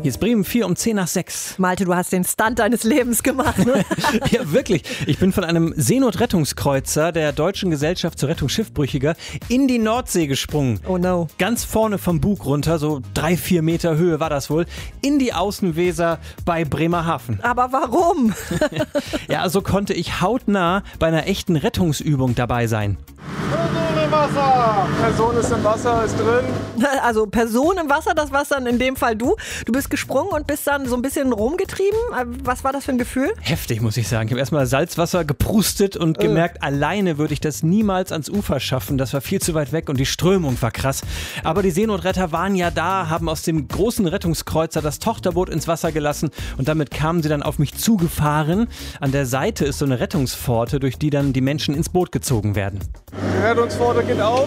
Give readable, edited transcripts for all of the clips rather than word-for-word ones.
Hier ist Bremen 4 um 10 nach 6. Malte, du hast den Stunt deines Lebens gemacht, ne? Ja, wirklich. Ich bin von einem Seenotrettungskreuzer der Deutschen Gesellschaft zur Rettung Schiffbrüchiger in die Nordsee gesprungen. Oh no. Ganz vorne vom Bug runter, so 3-4 Meter Höhe war das wohl, in die Außenweser bei Bremerhaven. Aber warum? Ja, so konnte ich hautnah bei einer echten Rettungsübung dabei sein. Person im Wasser! Person ist im Wasser, ist drin. Also Person im Wasser, das warst dann in dem Fall du. Du bist gesprungen und bist dann so ein bisschen rumgetrieben. Was war das für ein Gefühl? Heftig, muss ich sagen. Ich habe erstmal Salzwasser geprustet und gemerkt, alleine würde ich das niemals ans Ufer schaffen. Das war viel zu weit weg und die Strömung war krass. Aber die Seenotretter waren ja da, haben aus dem großen Rettungskreuzer das Tochterboot ins Wasser gelassen und damit kamen sie dann auf mich zugefahren. An der Seite ist so eine Rettungspforte, durch die dann die Menschen ins Boot gezogen werden. Die Rettungspforte geht auf.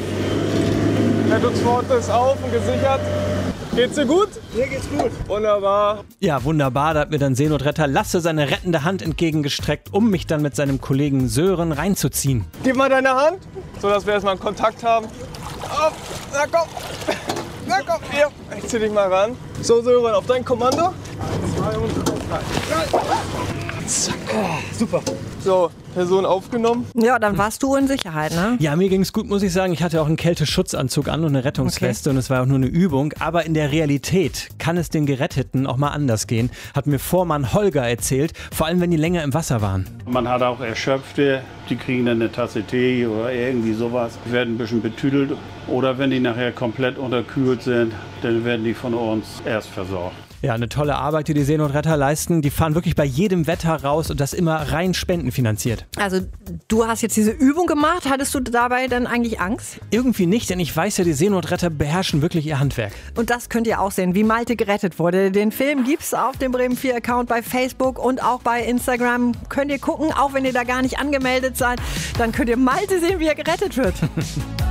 Die Rettungspforte ist auf und gesichert. Geht's dir gut? Mir geht's gut. Wunderbar. Ja, wunderbar. Da hat mir dann Seenotretter Lasse seine rettende Hand entgegengestreckt, um mich dann mit seinem Kollegen Sören reinzuziehen. Gib mal deine Hand, sodass wir erstmal einen Kontakt haben. Auf. Na komm. Na komm. Hier. Ich zieh dich mal ran. So, Sören, auf dein Kommando. 1, 2 und 3. Zack. Super. So, Person aufgenommen. Ja, dann warst du in Sicherheit, ne? Ja, mir ging's gut, muss ich sagen. Ich hatte auch einen Kälteschutzanzug an und eine Rettungsweste und es war auch nur eine Übung. Aber in der Realität kann es den Geretteten auch mal anders gehen, hat mir Vormann Holger erzählt, vor allem wenn die länger im Wasser waren. Man hat auch Erschöpfte, die kriegen dann eine Tasse Tee oder irgendwie sowas, werden ein bisschen betüdelt. Oder wenn die nachher komplett unterkühlt sind, dann werden die von uns erst versorgt. Ja, eine tolle Arbeit, die die Seenotretter leisten. Die fahren wirklich bei jedem Wetter raus und das immer rein spendenfinanziert. Also du hast jetzt diese Übung gemacht. Hattest du dabei dann eigentlich Angst? Irgendwie nicht, denn ich weiß ja, die Seenotretter beherrschen wirklich ihr Handwerk. Und das könnt ihr auch sehen, wie Malte gerettet wurde. Den Film gibt's auf dem Bremen 4 Account bei Facebook und auch bei Instagram. Könnt ihr gucken, auch wenn ihr da gar nicht angemeldet seid. Dann könnt ihr Malte sehen, wie er gerettet wird.